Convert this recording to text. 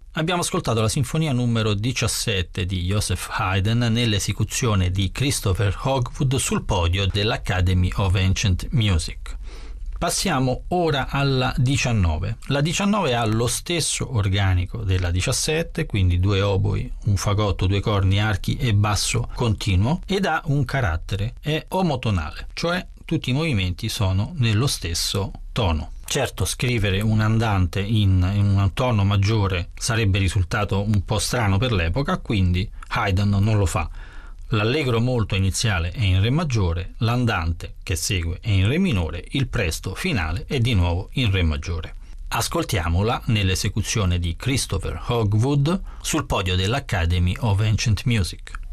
Abbiamo ascoltato la sinfonia numero 17 di Joseph Haydn nell'esecuzione di Christopher Hogwood sul podio dell'Academy of Ancient Music. Passiamo ora alla 19. La 19 ha lo stesso organico della 17, quindi 2 oboi, un fagotto, 2 corni, archi e basso continuo, ed ha un carattere, è omotonale, cioè tutti i movimenti sono nello stesso tono. Certo, scrivere un andante in un tono maggiore sarebbe risultato un po' strano per l'epoca, quindi Haydn non lo fa. L'allegro molto iniziale è in re maggiore, l'andante che segue è in re minore, il presto finale è di nuovo in re maggiore. Ascoltiamola nell'esecuzione di Christopher Hogwood sul podio dell'Academy of Ancient Music.